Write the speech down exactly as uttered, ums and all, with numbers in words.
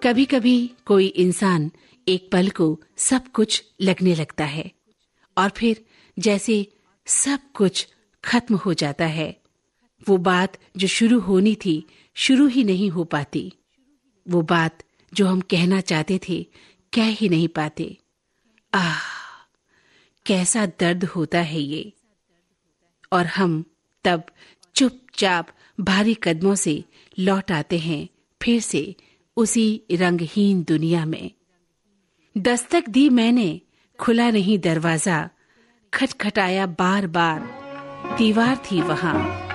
कभी कभी कोई इंसान एक पल को सब कुछ लगने लगता है और फिर जैसे सब कुछ खत्म हो जाता है। वो बात जो शुरू होनी थी शुरू ही नहीं हो पाती। वो बात जो हम कहना चाहते थे कह ही नहीं पाते। आह, कैसा दर्द होता है ये। और हम तब चुपचाप भारी कदमों से लौट आते हैं फिर से उसी रंगहीन दुनिया में। दस्तक दी मैंने, खुला नहीं दरवाजा, खटखटाया बार बार, दीवार थी वहां